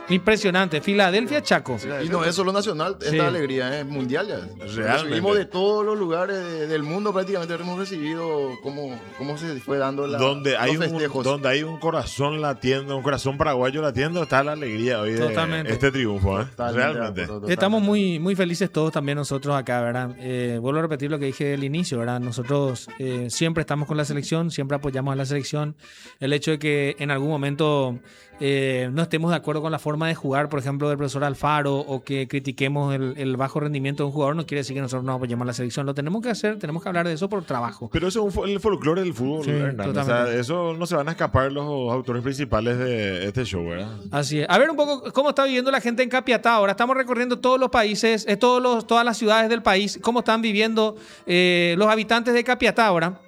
Impresionante. Filadelfia, Chaco. Y no es solo nacional, Sí. esta alegría es mundial ya. Realmente. Recibimos de todos los lugares del mundo, prácticamente hemos recibido cómo se fue dando Donde hay, los festejos. donde hay un corazón latiendo, un corazón paraguayo latiendo, está la alegría hoy de Totalmente. este triunfo. Realmente. Estamos muy, muy felices todos también nosotros acá, ¿verdad? Vuelvo a repetir lo que dije del inicio, ¿verdad? Nosotros siempre estamos con la selección, siempre apoyamos a la selección. El hecho de que en algún momento no estemos de acuerdo con la forma de jugar, por ejemplo, del profesor Alfaro, o que critiquemos el bajo rendimiento de un jugador, no quiere decir que nosotros no apoyemos a la selección. Lo tenemos que hacer, tenemos que hablar de eso por trabajo. Pero eso es el folclore del fútbol, Sí, Hernán. O sea, totalmente. eso no se van a escapar los autores principales de este show, ¿verdad? Así es. A ver un poco cómo está viviendo la gente en Capiatá. Ahora estamos recorriendo todos los países, todas las ciudades del país, cómo están viviendo los habitantes de Capiatá ahora.